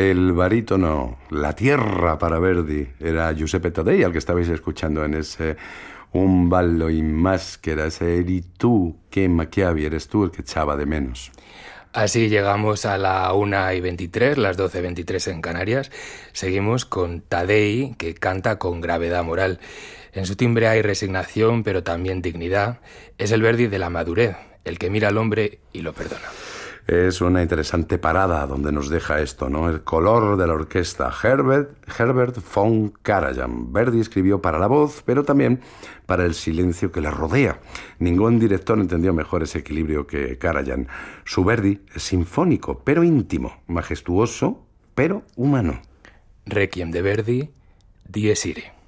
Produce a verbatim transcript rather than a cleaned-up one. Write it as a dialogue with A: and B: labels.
A: El barítono, la tierra para Verdi, era Giuseppe Taddei, al que estabais escuchando en ese Un ballo in maschera, ese eri tú, que Macchiavi, eres tú el que echaba de menos.
B: Así llegamos a la una y veintitrés, las doce y veintitrés en Canarias. Seguimos con Taddei, que canta con gravedad moral. En su timbre hay resignación, pero también dignidad. Es el Verdi de la madurez, el que mira al hombre y lo perdona.
A: Es una interesante parada donde nos deja esto, ¿no? El color de la orquesta. Herbert, Herbert von Karajan. Verdi escribió para la voz, pero también para el silencio que le rodea. Ningún director entendió mejor ese equilibrio que Karajan. Su Verdi es sinfónico, pero íntimo. Majestuoso, pero humano.
B: Requiem de Verdi, Dies Irae.